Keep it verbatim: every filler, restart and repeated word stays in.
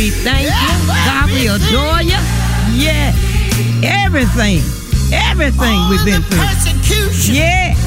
we thank you. God, we adore you. Yeah. Everything. Everything All we've been the through. persecution. Yeah.